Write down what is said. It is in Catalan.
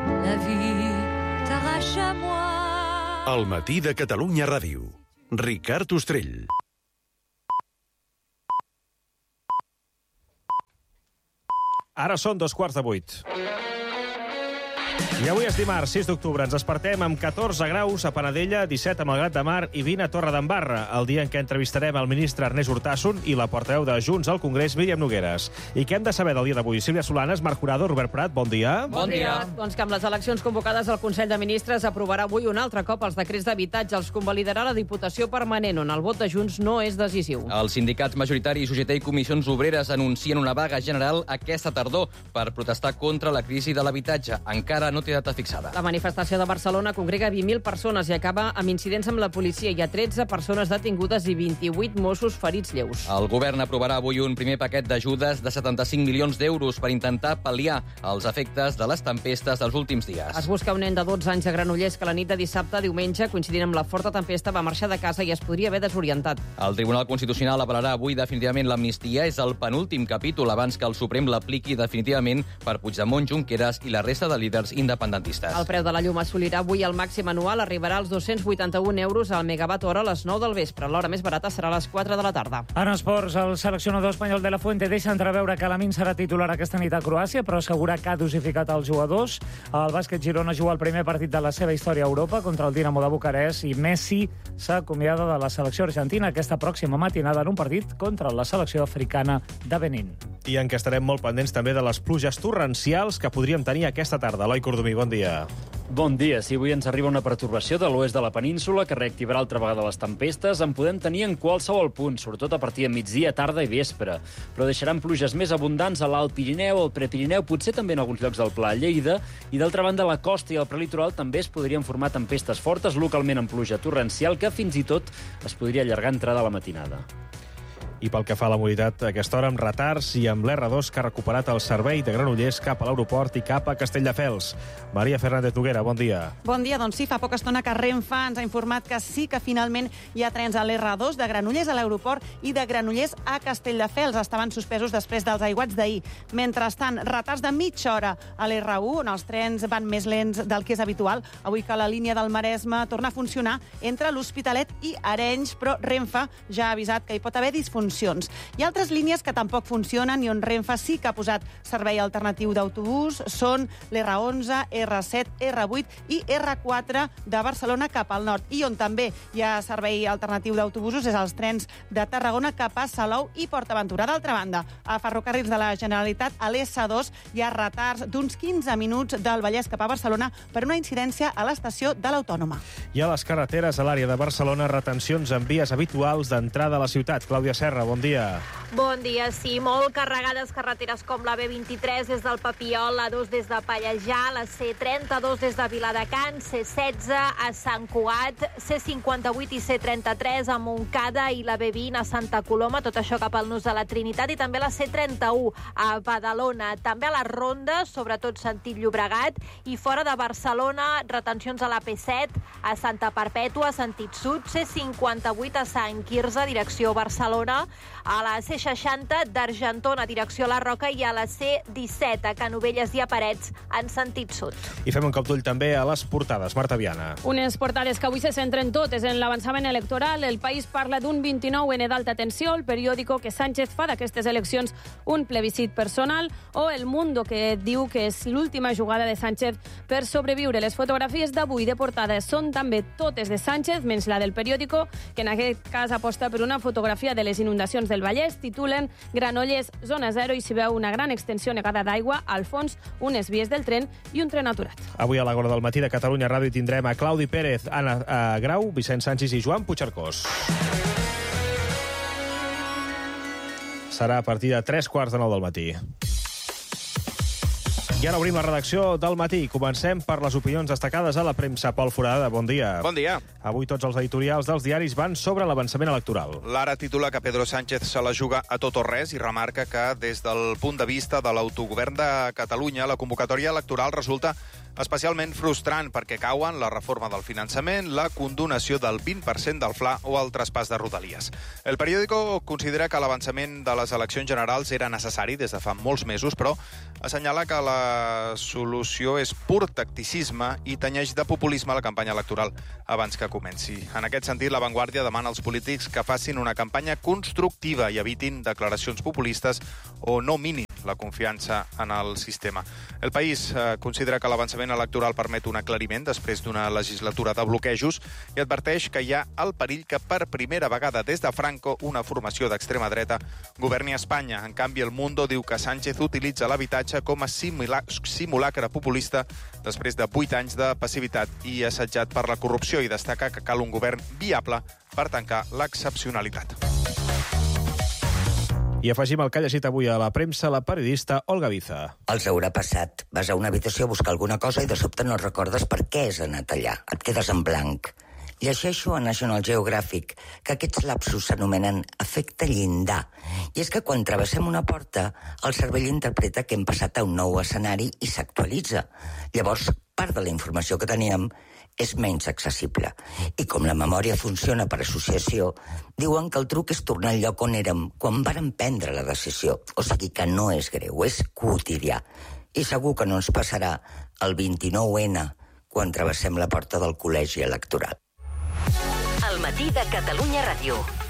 La vie t'arrache à moi. El matí de Catalunya Ràdio. Ricard Ostrell. Ara són 7:15. I avui és dimarts, 6 d'octubre. Ens despertem amb 14 graus a Panadella, 17 a Malgrat de Mar i 20 a Torredembarra, el dia en què entrevistarem el ministre Ernest Urtasun i la portaveu de Junts al Congrés, Míriam Nogueres. I què hem de saber del dia d'avui? Sílvia Solanes, Marc Jurado, Robert Prat, bon dia. Bon dia. Doncs que amb les eleccions convocades el Consell de Ministres aprovarà avui un altre cop els decrets d'habitatge. Els convalidarà la Diputació Permanent, on el vot de Junts no és decisiu. Els sindicats majoritaris UGT i Comissions Obreres anuncien una vaga general aquesta tardor per protestar contra la crisi de l'habitatge. Encara no té data fixada. La manifestació de Barcelona congrega 20.000 persones i acaba amb incidents amb la policia. Hi ha 13 persones detingudes i 28 Mossos ferits lleus. El govern aprovarà avui un primer paquet d'ajudes de 75 milions d'euros per intentar pal·liar els efectes de les tempestes dels últims dies. Es busca un nen de 12 anys a Granollers que la nit de dissabte a diumenge, coincidint amb la forta tempesta, va marxar de casa i es podria haver desorientat. El Tribunal Constitucional avalarà avui definitivament l'amnistia. És el penúltim capítol abans que el Suprem l'apliqui definitivament per Puigdemont, Junqueras i la resta de líders independentistes. El preu de la llum assolirà avui el màxim anual, arribarà als 281 euros al megawatt hora a les 9 del vespre. L'hora més barata serà a les 4 de la tarda. En esports, el seleccionador espanyol de la Fuente deixa entreveure que Lamine serà titular aquesta nit a Croàcia, però assegura que ha dosificat els jugadors. El bàsquet Girona juga el primer partit de la seva història a Europa contra el Dinamo de Bucarest i Messi s'acomiada de la selecció argentina aquesta pròxima matinada en un partit contra la selecció africana de Benín. I en què estarem molt pendents també de les pluges torrencials que podríem tenir aquesta tarda. Eloi Cordomí, bon dia. Bon dia. Si avui ens arriba una pertorbació de l'oest de la península que reactivarà altra vegada les tempestes, en podem tenir en qualsevol punt, sobretot a partir de migdia, tarda i vespre. Però deixaran pluges més abundants a l'Alt Pirineu, al Prepirineu, potser també en alguns llocs del Pla Lleida, i d'altra banda a la costa i al prelitoral també es podrien formar tempestes fortes, localment amb pluja torrencial, que fins i tot es podria allargar entrada a la matinada. I pel que fa a la mobilitat, a aquesta hora amb retards i amb l'R2 que ha recuperat el servei de Granollers cap a l'aeroport i cap a Castelldefels. Maria Fernández Noguera, bon dia. Bon dia, doncs sí, fa poca estona que Renfe ens ha informat que sí que finalment hi ha trens a l'R2 de Granollers a l'aeroport i de Granollers a Castelldefels. Estaven suspesos després dels aiguats d'ahir. Mentrestant, retards de mitja hora a l'R1, on els trens van més lents del que és habitual. Avui que la línia del Maresme torna a funcionar entre l'Hospitalet i Arenys, però Renfe ja ha avisat que hi pot haver disfuncions. Hi ha altres línies que tampoc funcionen i on Renfe sí que ha posat servei alternatiu d'autobús. Són l'R11, R7, R8 i R4 de Barcelona cap al nord. I on també hi ha servei alternatiu d'autobusos és els trens de Tarragona cap a Salou i PortAventura. D'altra banda, a Ferrocarrils de la Generalitat, a l'S2, hi ha retards d'uns 15 minuts del Vallès cap a Barcelona per una incidència a l'estació de l'Autònoma. I a les carreteres a l'àrea de Barcelona, retencions en vies habituals d'entrada a la ciutat. Clàudia Serra, bon dia. Bon dia, sí. Molt carregades carreteres com la B23 des del Papiol, la 2 des de Pallejà, la C32 des de Viladecans, C16 a Sant Cugat, C58 i C33 a Montcada i la B20 a Santa Coloma, tot això cap al nus de la Trinitat, i també la C31 a Badalona. També a les rondes, sobretot sentit Llobregat, i fora de Barcelona, retencions a la P7, a Santa Perpètua, sentit sud, C58 a Sant Quirze, direcció Barcelona, a la C60 d'Argentona, direcció La Roca, i a la C17 a Canovelles i a Parets, en sentit sud. I fem un cop d'ull també a les portades. Marta Viana. Unes portades que avui se centren totes en l'avançament electoral. El País parla d'un 29N d'alta tensió, el periòdico que Sánchez fa d'aquestes eleccions un plebiscit personal, o El Mundo, que diu que és l'última jugada de Sánchez per sobreviure. Les fotografies d'avui de portada són també totes de Sánchez, menys la del periòdico, que en aquest cas aposta per una fotografia de les inundacions del Vallès. Titulen Granollers, zona zero, i s'hi veu una gran extensió negada d'aigua, al fons unes vies del tren i un tren aturat. Avui a l'Agora del matí de Catalunya Ràdio tindrem a Claudi Pérez, Anna Grau, Vicent Sánchez i Joan Puigcercós. Serà a partir de 3:15 del matí. I ara obrim la redacció del matí. Comencem per les opinions destacades a la premsa. Pol Forada, bon dia. Bon dia. Avui tots els editorials dels diaris van sobre l'avançament electoral. L'Ara titula que Pedro Sánchez se la juga a tot o res i remarca que des del punt de vista de l'autogovern de Catalunya la convocatòria electoral resulta Especialment frustrant perquè cauen la reforma del finançament, la condonació del 20% del FLA o el traspàs de Rodalies. El periòdico considera que l'avançament de les eleccions generals era necessari des de fa molts mesos, però assenyala que la solució és pur tacticisme i tenyeix de populisme la campanya electoral abans que comenci. En aquest sentit, La Vanguardia demana als polítics que facin una campanya constructiva i evitin declaracions populistes o no minin la confiança en el sistema. El País considera que l'avançament electoral permet un aclariment després d'una legislatura de bloquejos i adverteix que hi ha el perill que per primera vegada des de Franco una formació d'extrema dreta governi a Espanya. En canvi, El Mundo diu que Sánchez utilitza l'habitatge com a simulacre populista després de 8 anys de passivitat i assetjat per la corrupció i destaca que cal un govern viable per tancar l'excepcionalitat. I afegim el que ha llegit avui a la premsa la periodista Olga Biza. Els haurà passat. Vas a una habitació a buscar alguna cosa i de sobte no recordes per què has anat allà. Et quedes en blanc. Llegeixo a National Geographic que aquests lapsus s'anomenen efecte llindar. I és que quan travessem una porta, el cervell interpreta que hem passat a un nou escenari i s'actualitza. Llavors, part de la informació que teníem és menys accessible. I com la memòria funciona per associació, diuen que el truc és tornar al lloc on érem quan vàrem prendre la decisió. O sigui que no és greu, és quotidià. I segur que no ens passarà el 29N quan travessem la porta del col·legi electoral. El matí de Catalunya Ràdio.